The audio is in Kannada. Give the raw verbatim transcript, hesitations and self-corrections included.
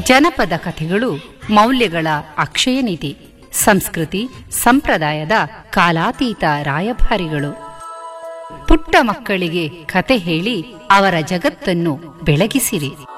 ಜನಪದ ಕಥೆಗಳು ಮೌಲ್ಯಗಳ ಅಕ್ಷಯ ನಿಧಿ, ಸಂಸ್ಕೃತಿ ಸಂಪ್ರದಾಯದ ಕಾಲಾತೀತ ರಾಯಭಾರಿಗಳು. ಪುಟ್ಟ ಮಕ್ಕಳಿಗೆ ಕತೆ ಹೇಳಿ ಅವರ ಜಗತ್ತನ್ನು ಬೆಳಗಿಸಿರಿ.